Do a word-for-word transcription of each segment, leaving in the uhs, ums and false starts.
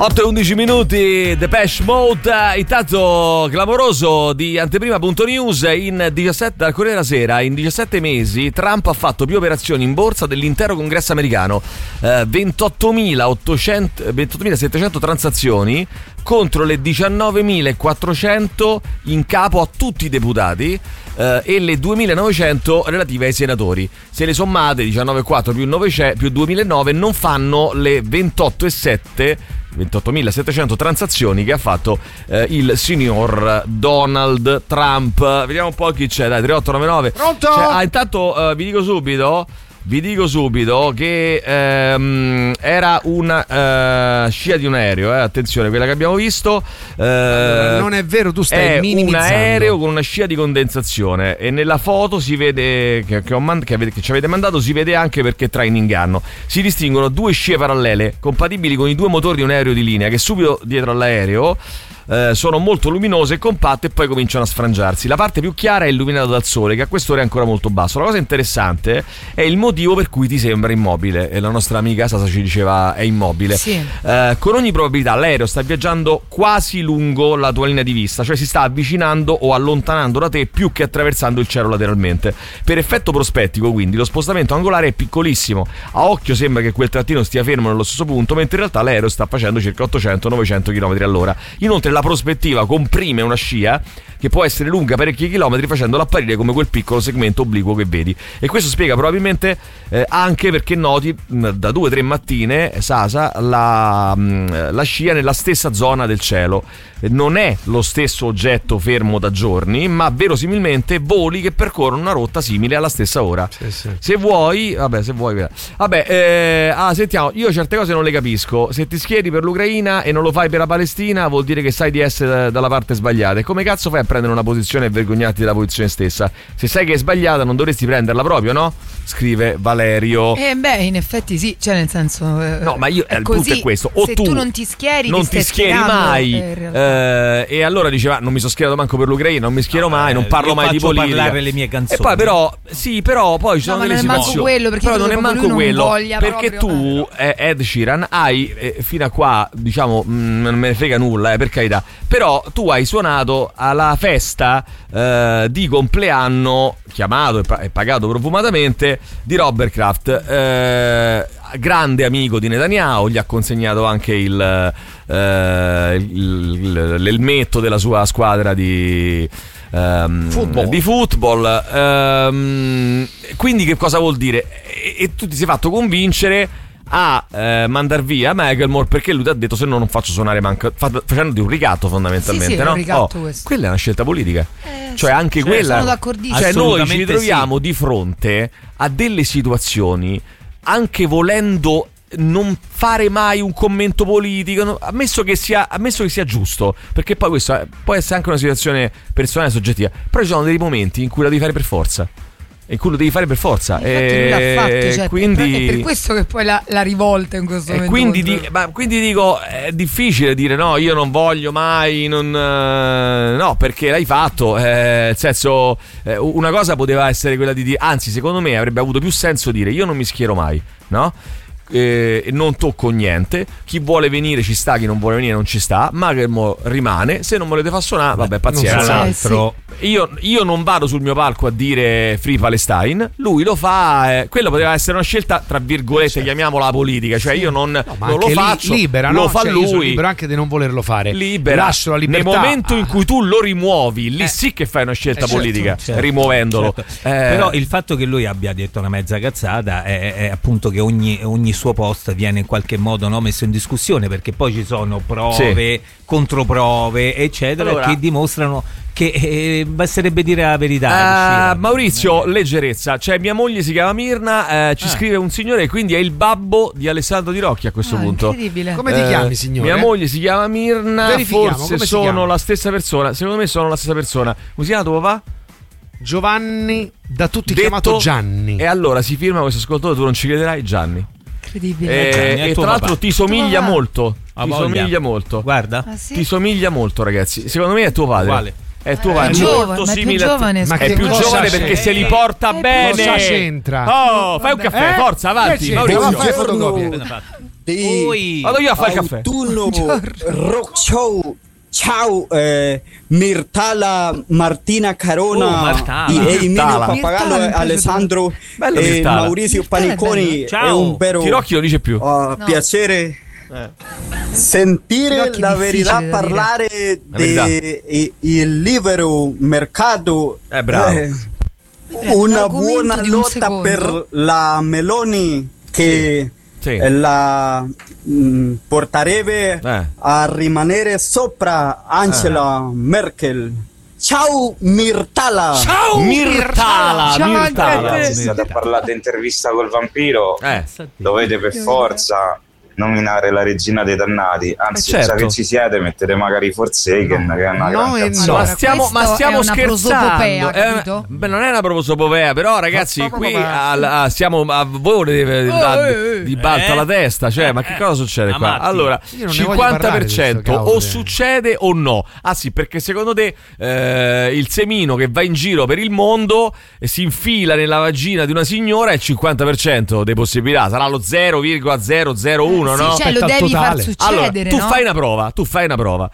otto e undici minuti, Depeche Mode. Intanto clamoroso di anteprima.news in diciassette dal Corriere della Sera. In diciassette mesi Trump ha fatto più operazioni in borsa dell'intero congresso americano, eh, ventottomilasettecento transazioni contro le diciannovemilaquattrocento in capo a tutti i deputati, eh, e le duemilanovecento relative ai senatori. Se le sommate, diciannove virgola quattro più novecento più duemilanove non fanno le ventotto virgola sette ventottomilasettecento transazioni che ha fatto eh, il signor Donald Trump. Vediamo un po' chi c'è, dai. Tre otto nove nove. Pronto? Cioè, ah, intanto eh, vi dico subito Vi dico subito che ehm, era una uh, scia di un aereo, eh, attenzione, quella che abbiamo visto. Uh, allora, non è vero, tu stai è minimizzando. un aereo con una scia di condensazione, e nella foto si vede che, che, ho mand- che, avete, che ci avete mandato, si vede anche perché trae in inganno. Si distinguono due scie parallele compatibili con i due motori di un aereo di linea che subito dietro all'aereo Eh, sono molto luminose e compatte, e poi cominciano a sfrangiarsi. La parte più chiara è illuminata dal sole, che a quest'ora è ancora molto basso. La cosa interessante è il motivo per cui ti sembra immobile, e la nostra amica Sasa ci diceva è immobile. Sì. Eh, con ogni probabilità l'aereo sta viaggiando quasi lungo la tua linea di vista, cioè si sta avvicinando o allontanando da te più che attraversando il cielo lateralmente. Per effetto prospettico, quindi, lo spostamento angolare è piccolissimo. A occhio sembra che quel trattino stia fermo nello stesso punto, mentre in realtà l'aereo sta facendo circa ottocento novecento chilometri all'ora. Inoltre la prospettiva comprime una scia che può essere lunga parecchi chilometri, facendola apparire come quel piccolo segmento obliquo che vedi. E questo spiega probabilmente eh, anche perché noti mh, da due o tre mattine, Sasa, la, mh, la scia nella stessa zona del cielo. Non è lo stesso oggetto fermo da giorni, ma verosimilmente voli che percorrono una rotta simile alla stessa ora. Sì, sì. Se vuoi, vabbè, se vuoi, vabbè, eh, ah, sentiamo, io certe cose non le capisco. Se ti schieri per l'Ucraina e non lo fai per la Palestina, vuol dire che sai di essere dalla parte sbagliata. E come cazzo fai a prendere una posizione e vergognarti della posizione stessa? Se sai che è sbagliata, non dovresti prenderla proprio, no? Scrive Valerio. Eh beh, in effetti sì, cioè nel senso eh, no, ma io è il così. punto è questo: o se tu, tu non ti schieri, non ti, ti schieri mai, eh, eh, e allora diceva non mi sono schierato manco per l'Ucraina, non mi schiero no, mai, eh, non parlo mai di politica. Faccio parlare le mie canzoni. E poi però sì, però poi ci no, sono ma delle non è situazioni. manco quello, perché però non è manco non quello, voglia perché proprio, tu eh, Ed Sheeran hai eh, fino a qua, diciamo, mh, non me ne frega nulla, eh, per carità, però tu hai suonato alla festa eh, di compleanno, chiamato e, pa- e pagato profumatamente, di Robert Kraft, eh, grande amico di Netanyahu. Gli ha consegnato anche il, eh, il, l'elmetto della sua squadra di Um, football. di football. Um, quindi che cosa vuol dire? E, e tu ti sei fatto convincere a eh, mandar via Macklemore perché lui ti ha detto se no non faccio suonare manco, fa, facendoti un ricatto fondamentalmente. Sì, sì, no? un ricatto oh, questo. quella è una scelta politica, eh, cioè sì, anche cioè, quella sono d'accordissimo. cioè noi ci troviamo sì. di fronte a delle situazioni, anche volendo non fare mai un commento politico, ammesso che sia ammesso che sia giusto, perché poi questa può essere anche una situazione personale soggettiva, però ci sono dei momenti in cui la devi fare per forza, in cui lo devi fare per forza. Infatti lui l'ha fatto, cioè, quindi è per questo che poi la, la rivolta in questo e momento. quindi, di, ma quindi dico, è difficile dire no, io non voglio mai, non, eh, no, perché l'hai fatto, eh, nel senso, eh, una cosa poteva essere quella di dire, anzi secondo me avrebbe avuto più senso dire io non mi schiero mai, no? Eh, non tocco niente, chi vuole venire ci sta, chi non vuole venire non ci sta, ma che mo rimane, se non volete far suonare vabbè, pazienza. Tra l'altro Eh, io, io non vado sul mio palco a dire Free Palestine, lui lo fa, eh, quello poteva essere una scelta tra virgolette, certo, chiamiamola politica, cioè io non, no, ma non lo anche faccio, li, libera, lo no? fa Cioè, lui, io sono libero anche di non volerlo fare, libera. lascio la libertà. Nel momento in cui tu lo rimuovi, lì eh. sì che fai una scelta Eh, certo, politica, certo, rimuovendolo. certo. Eh, Però il fatto che lui abbia detto una mezza cazzata è, è appunto che ogni, ogni suo post viene in qualche modo, no, messo in discussione, perché poi ci sono prove, sì, controprove eccetera, allora, che dimostrano che eh, basterebbe dire la verità. Uh, Maurizio, leggerezza, cioè mia moglie si chiama Mirna, eh, ci ah. scrive un signore, quindi è il babbo di Alessandro Di Rocchi a questo ah, punto. Incredibile. Come ti chiami, signore? Mia moglie si chiama Mirna, Verifichiamo, forse come si sono chiama? la stessa persona, secondo me sono la stessa persona. Come si chiama tuo papà? Giovanni, da tutti Detto, chiamato Gianni. E allora si firma questo ascoltatore, tu non ci crederai, Gianni. Incredibile. E, Gianni, è e tuo tra l'altro papà. ti somiglia Tuo papà. molto. A Ti voglia. somiglia molto. Guarda, Ah, sì? Ti somiglia molto, ragazzi. Secondo me è tuo padre. Uguale. È tuo Eh, padre, è molto giovane, ma è più simile a te. giovane, Ma È che più cosa giovane c'entra? perché se li porta Eh, bene. cosa c'entra? Oh, fai un caffè, Eh? forza, avanti, Che c'entra? Maurizio. Ma fai fotocopie. appena fatto. di Oi. Vado io a fare il caffè. Autunno Rock Show. Ciao, eh, Mirtala, Martina Carona, Oh, Martala. di Emilio Mirtala. Pappagallo, Mirtala, Alessandro Bello e Mirtala. Maurizio Mirtala è Paniconi. bello. È Ciao. un vero Tirocchi non dice più. uh, No. piacere Eh. sentire Tirocchi la è verità difficile da parlare La verità. del libero mercato. Eh, bravo. Eh, una l'argomento buona di un lotta secondo. per la Meloni che Sì. eh, la mh, porterebbe Eh. a rimanere sopra Angela Merkel. Ciao Mirtala. Ciao Mirtala, Ciao, Mirtala. anche a te. Se state a parlare di intervista col vampiro, Eh. dovete per forza nominare la regina dei dannati. Anzi, Eh, certo. già che ci siete, mettete magari Forsaken, che è una No, gran e canzone. no. Ma Allora, stiamo, ma questo stiamo è una prosopopea, scherzando. capito? Eh, beh, non è una prosopopea, però ragazzi, qui prosopopea. al- a- siamo a voi volete da- eh, eh. di balta Eh? la testa, cioè, ma che cosa succede qua? Amati. Allora, Io non ne voglio cinquanta per parlare di cento questo, o cavolo. succede o no. Ah sì, perché secondo te eh, il semino che va in giro per il mondo e si infila nella vagina di una signora è il cinquanta per cento delle possibilità, sarà lo zero virgola zero zero uno, Sì, no? cioè lo Aspetta, devi far totale. succedere, Allora, tu no? fai una prova, tu fai una prova.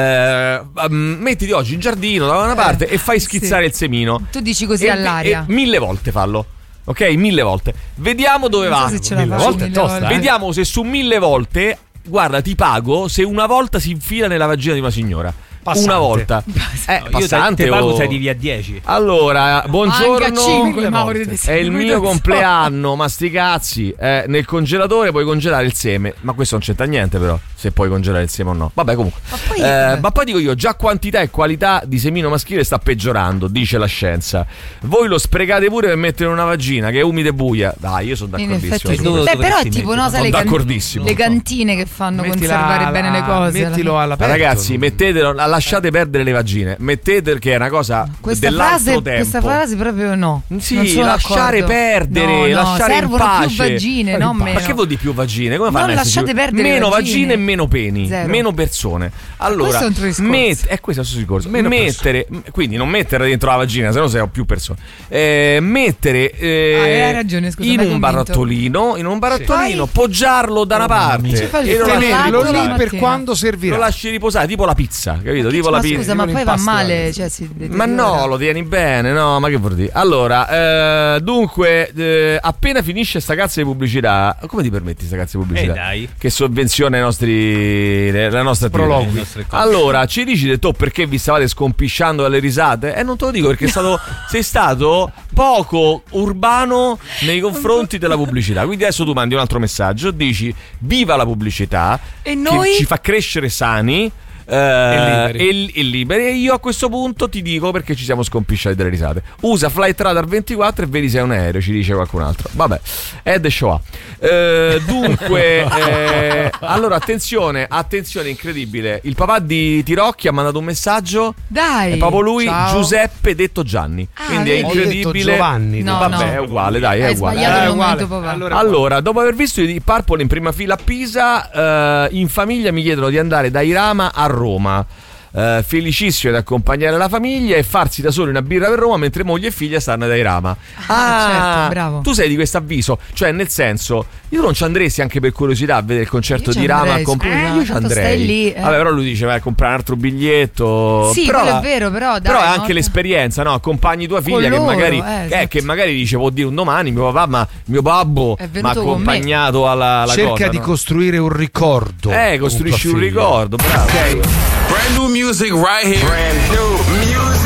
Eh, um, mettiti oggi in giardino da una parte e fai schizzare sì. il semino. Tu dici così E- all'aria. e mille volte fallo. Ok, mille volte. Vediamo dove Non so va. se ce la Mille faccio volte è mille tosta, volte. eh. Vediamo se su mille volte, guarda, ti pago se una volta si infila nella vagina di una signora. Passante. Una volta. Eh, Io te, passante te pago o- se arrivi a dieci. Allora, buongiorno. Anche a cinque, Mauro, volte. di È il mio compleanno, ma sti cazzi. Eh, nel congelatore puoi congelare il seme. Ma questo non c'entra niente, però. Se puoi congelare il seme o no. Vabbè, comunque. Ma poi- Eh, ma poi dico io, già quantità e qualità di semino maschile sta peggiorando, dice la scienza. Voi lo sprecate pure per mettere in una vagina che è umida e buia. Dai, io sono In d'accordissimo. effetti sì. Dove lo Beh, però è dovresti tipo, no, mettere? sai, le, Sono can- d'accordissimo. le cantine che fanno Mettila conservare alla- bene le cose. Mettilo all'aperto. Ragazzi, mettetelo, lasciate perdere le vagine. Mettete che è una cosa Questa dell'altro frase, tempo. questa frase proprio no. Sì, non sono lasciare d'accordo. perdere, No, no, lasciare in servono pace. più vagine, non Ma meno. che vuol dire più vagine? Come Non fanno a esserci lasciate più- perdere le meno vagine. vagine e meno peni, Zero. meno persone. Allora, questo è un altro discorso. met- è questo è il suo discorso. Meno mettere, quindi non mettere dentro la vagina, se no sei ho più persone. Eh, mettere eh, Ah, hai ragione, scusa, in mi hai un convinto. barattolino, in un barattolino, Poi- poggiarlo da una parte Ci fai il e lo lasci frellato Tenerlo la lì riposare. per mattina. quando servirà. Lo lasci riposare, tipo la pizza, capito? Tipo la Ma pizza. scusa, ma tipo poi va l'impasto, male, eh. cioè si Ma no, deteriora. lo tieni bene, no, ma che vuol dire? Allora, eh, dunque, eh, appena finisce sta cazzo di pubblicità, come ti permetti sta cazzo di pubblicità? Eh, dai. Che sovvenziona i nostri, le- la nostra attività. Le nostre cose. Allora, ci dici detto perché vi stavate scompisciando dalle risate? Eh, non te lo dico perché è stato, sei stato poco urbano nei confronti della pubblicità. Quindi adesso tu mandi un altro messaggio, dici viva la pubblicità, E noi? che ci fa crescere sani. eh, liberi. e, e liberi. E io a questo punto ti dico perché ci siamo scompisciati dalle risate. Usa Flight Radar ventiquattro e vedi se è un aereo, ci dice qualcun altro. Vabbè, è The Show. Eh, dunque, eh, allora attenzione, attenzione, incredibile. Il papà di Tirocchi ha mandato un messaggio. Dai. È proprio lui, Ciao. Giuseppe detto Gianni. Ah, Quindi è vedi? Ho detto incredibile. Giovanni. No, Vabbè, no. è uguale, dai, è Hai uguale. sbagliato Eh, il uguale. momento, papà. Allora- Allora, dopo aver visto i Purple in prima fila a Pisa, eh, in famiglia mi chiedono di andare da Irama a Roma. Eh, felicissimo di accompagnare la famiglia e farsi da soli una birra per Roma mentre moglie e figlia stanno da Irama. Ah, certo, bravo. Tu sei di questo avviso, cioè nel senso, io non ci andresti anche per curiosità a vedere il concerto Io ci di Irama. andrei, a comp- scusa, eh, io ci tanto andrei. stai lì, eh. Vabbè, però lui dice vai a comprare un altro biglietto. Sì, però, quello è vero, però dai, però è anche no? l'esperienza, no? Accompagni tua figlia Con che loro, magari eh, eh, esatto. che magari dice può dire un domani mio papà, ma mio babbo È mi ha venuto con me. accompagnato alla, alla Cerca cosa, di no? costruire un ricordo. Eh, con costruisci tua un figlia. ricordo, bravo. Brand new music right here. Brand new music.